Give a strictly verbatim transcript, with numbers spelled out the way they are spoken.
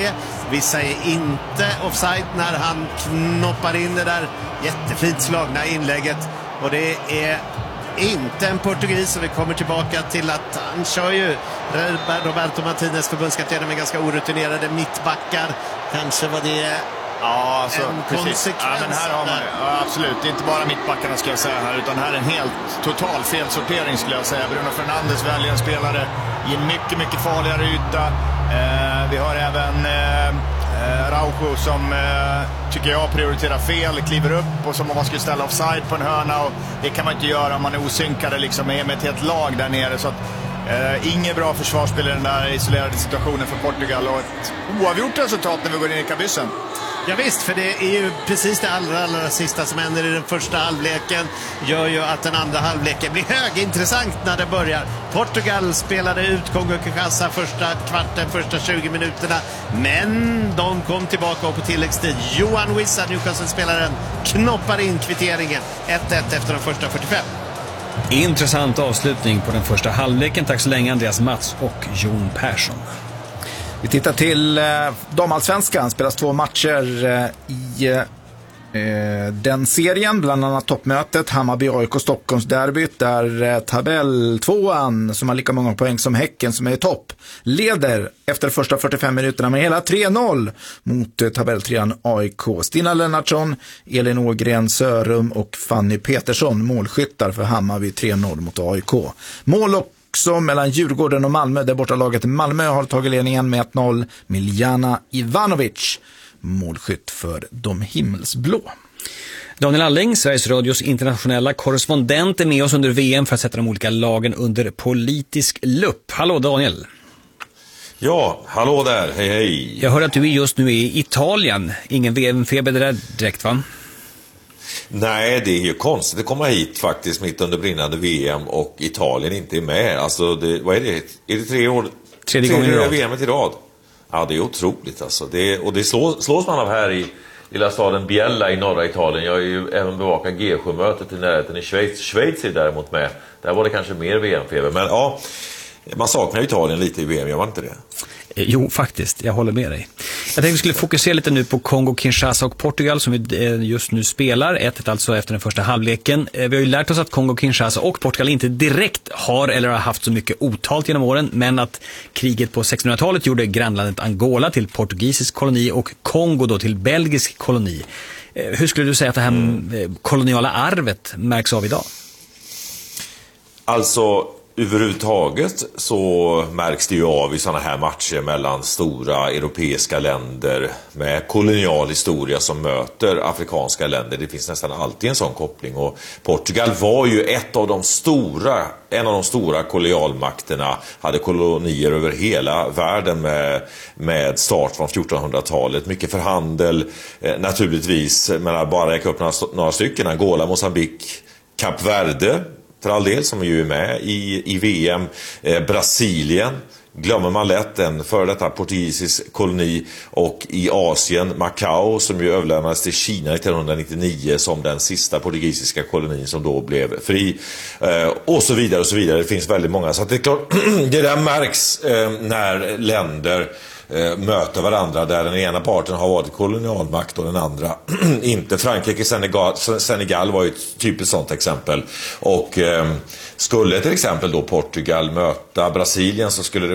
läge. Vissa är inte offside när han knoppar in det där jättefint slagna inlägget. Och det är inte en portugis, och vi kommer tillbaka till att han kör ju Roberto Martinez, förbundskaptenen, med ganska orutinerade mittbackar. Kanske var det ja, alltså, en konsekvens. Ja, men här har man, ja, absolut, det är inte bara mittbackarna ska jag säga här, utan här är en helt total felsortering skulle jag säga. Bruno Fernandes väljer en spelare i en mycket, mycket farligare yta. Eh, vi har även eh, Araujo som eh, tycker jag prioriterar fel, kliver upp och som om man skulle ställa offside på en hörna, och det kan man inte göra om man är osynkade liksom med ett helt lag där nere. Så att eh, inget bra försvarsspel i den där isolerade situationen för Portugal, och ett oavgjort resultat när vi går in i kabyssen. Ja visst, för det är ju precis det allra, allra sista som händer i den första halvleken gör ju att den andra halvleken blir högintressant när det börjar. Portugal spelade ut Kongo-Kinshasa första kvarten, första tjugo minuterna, men de kom tillbaka och på tilläggstid Johan Wissa, Newcastle-spelaren, knoppar in kvitteringen ett ett efter de första fyrtiofem. Intressant avslutning på den första halvleken. Tack så länge Andreas Mats och Jon Persson. Vi tittar till eh, damallsvenskan. Spelas två matcher eh, i eh, den serien. Bland annat toppmötet Hammarby A I K Stockholms derbyt. Där eh, tabelltvåan, som har lika många poäng som Häcken, som är i topp, leder efter första fyrtiofem minuterna med hela tre noll mot eh, tabelltrean A I K. Stina Lennartsson, Elin Ågren Sörum och Fanny Petersson målskyttar för Hammarby, tre noll mot A I K. Mål och också mellan Djurgården och Malmö, där bortalaget Malmö har tagit ledningen med ett noll. Miljana Ivanovic, målskytt för de himmelsblå. Daniel Alling, Sveriges Radios internationella korrespondent, är med oss under V M för att sätta de olika lagen under politisk lupp. Hallå Daniel. Ja, hallå där, hej hej. Jag hör att du just nu är i Italien. Ingen V M-feber där direkt, va? Nej, det är ju konstigt att komma hit faktiskt mitt under brinnande V M och Italien inte är med. Alltså, det, vad är det? Är det tre år? Tredje gången i rad. V M i rad. Ja, det är otroligt alltså. Det, och det slås, slås man av här i lilla staden Biella i norra Italien. Jag har ju även bevakat G sju-mötet i närheten i Schweiz. Schweiz är däremot med. Där var det kanske mer V M-feber. Men ja, man saknar Italien lite i V M, gör man inte det? Jo, faktiskt. Jag håller med dig. Jag tänkte vi skulle fokusera lite nu på Kongo-Kinshasa och Portugal som vi just nu spelar. ett ett alltså efter den första halvleken. Vi har ju lärt oss att Kongo-Kinshasa och Portugal inte direkt har eller har haft så mycket otalt genom åren, men att kriget på sextonhundratalet gjorde grannlandet Angola till portugisisk koloni och Kongo då till belgisk koloni. Hur skulle du säga att det här mm. koloniala arvet märks av idag? Alltså, överhuvudtaget så märks det ju av i sådana här matcher mellan stora europeiska länder med kolonial historia som möter afrikanska länder. Det finns nästan alltid en sån koppling, och Portugal var ju ett av de stora, en av de stora kolonialmakterna, hade kolonier över hela världen med, med start från fjortonhundratalet. Mycket för handel eh, naturligtvis, men bara räcka upp några, några stycken: Angola, Mozambique, Kap Verde, för all del, som ju är med i, i V M, eh, Brasilien glömmer man lätt, en före detta portugisisk koloni, och i Asien Macau, som ju överlämnades till Kina nittonhundranittionio som den sista portugisiska kolonin som då blev fri, eh, och så vidare och så vidare. Det finns väldigt många, så att det är klart, det där märks eh, när länder eh, möter varandra där den ena parten har varit kolonialmakt och den andra inte. Frankrike, Senegal, Senegal var ju ett typiskt sånt exempel, och eh, skulle till exempel då Portugal möta Brasilien, så skulle det